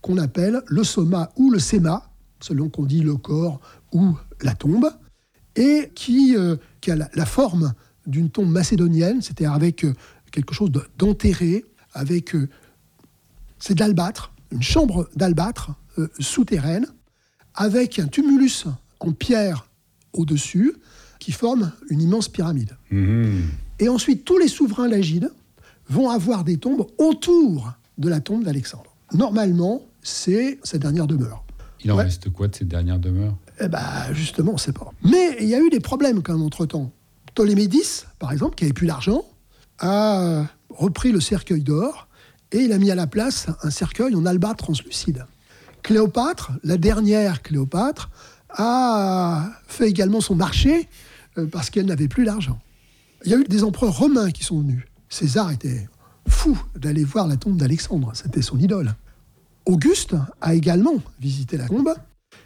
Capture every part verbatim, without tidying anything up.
qu'on appelle le soma ou le sema, selon qu'on dit le corps ou la tombe, et qui, euh, qui a la, la forme d'une tombe macédonienne, c'est-à-dire avec euh, quelque chose de, d'enterré, avec... Euh, c'est de l'albâtre, une chambre d'albâtre euh, souterraine, avec un tumulus en pierre au-dessus, qui forme une immense pyramide. Mmh. Et ensuite, tous les souverains lagides vont avoir des tombes autour de la tombe d'Alexandre. Normalement, c'est sa dernière demeure. Il en ouais. reste quoi de cette dernière demeure ? Eh ben, justement, on ne sait pas. Mais il y a eu des problèmes quand même entre-temps. Ptolémée dix, par exemple, qui avait plus d'argent, a repris le cercueil d'or et il a mis à la place un cercueil en albâtre translucide. Cléopâtre, la dernière Cléopâtre, a fait également son marché parce qu'elle n'avait plus d'argent. Il y a eu des empereurs romains qui sont venus. César était fou d'aller voir la tombe d'Alexandre, c'était son idole. Auguste a également visité la tombe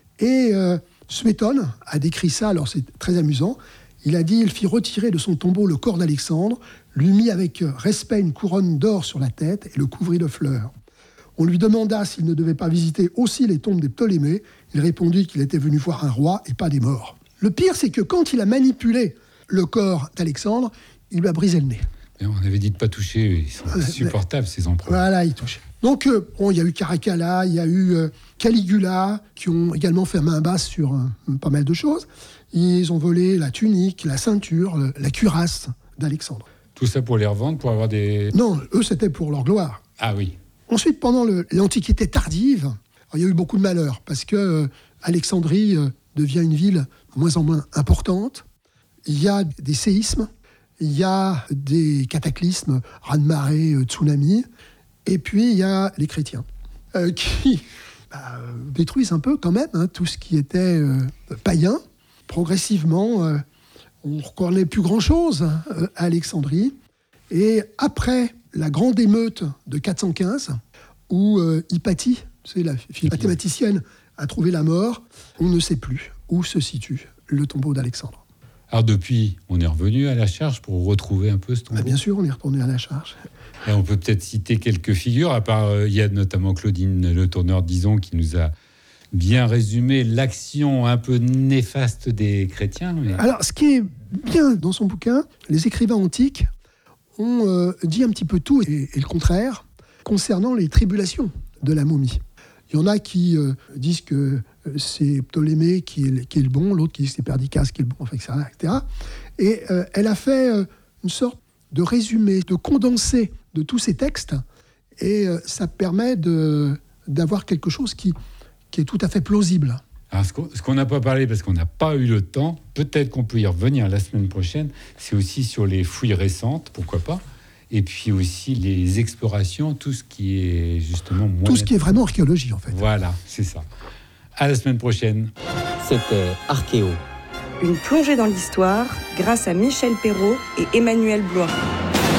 et euh, Suétone a décrit ça, alors c'est très amusant. Il a dit « Il fit retirer de son tombeau le corps d'Alexandre, lui mit avec respect une couronne d'or sur la tête et le couvrit de fleurs. On lui demanda s'il ne devait pas visiter aussi les tombes des Ptolémées. Il répondit qu'il était venu voir un roi et pas des morts. » Le pire, c'est que quand il a manipulé le corps d'Alexandre, il lui a brisé le nez. Mais on avait dit de ne pas toucher, ils sont insupportables, ces empereurs. Voilà, ils touchent. Donc, euh, bon, il y a eu Caracalla, il y a eu euh, Caligula, qui ont également fait main basse sur euh, pas mal de choses. Ils ont volé la tunique, la ceinture, le, la cuirasse d'Alexandre. Tout ça pour les revendre, pour avoir des... Non, eux, c'était pour leur gloire. Ah oui. Ensuite, pendant le, l'Antiquité tardive, alors, il y a eu beaucoup de malheurs, parce que euh, Alexandrie euh, devient une ville de moins en moins importante. Il y a des séismes, il y a des cataclysmes, raz-de-marée, euh, tsunami, et puis il y a les chrétiens, euh, qui bah, détruisent un peu quand même hein, tout ce qui était euh, païen. Progressivement, euh, on ne reconnaît plus grand-chose euh, à Alexandrie. Et après la grande émeute de quatre cent quinze, où euh, Hypatie, c'est la fille mathématicienne, a trouvé la mort, on ne sait plus où se situe le tombeau d'Alexandre. Alors depuis, on est revenu à la charge pour retrouver un peu ce tombeau. Bah bien sûr, on est retourné à la charge. Et on peut peut-être citer quelques figures, à part, euh, il y a notamment Claudine Le Tourneur d'Ison qui nous a bien résumé l'action un peu néfaste des chrétiens. Mais... Alors, ce qui est bien dans son bouquin, les écrivains antiques ont euh, dit un petit peu tout et, et le contraire concernant les tribulations de la momie. Il y en a qui euh, disent que c'est Ptolémée qui est, qui est le bon, l'autre qui dit que c'est Perdiccas qui est le bon, enfin, et cetera, et cetera. Et euh, elle a fait euh, une sorte de résumé, de condensé de tous ces textes, et euh, ça permet de, d'avoir quelque chose qui, qui est tout à fait plausible. Alors, ce qu'on, ce qu'on n'a pas parlé, parce qu'on n'a pas eu le temps, peut-être qu'on peut y revenir la semaine prochaine, c'est aussi sur les fouilles récentes, pourquoi pas, et puis aussi les explorations, tout ce qui est justement... Moyen... Tout ce qui est vraiment archéologie, en fait. Voilà, c'est ça. À la semaine prochaine. C'était Archéo. Une plongée dans l'histoire grâce à Michel Perrault et Emmanuel Blois.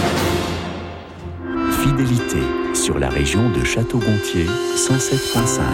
Fidélité sur la région de Château-Gontier, cent sept virgule cinq.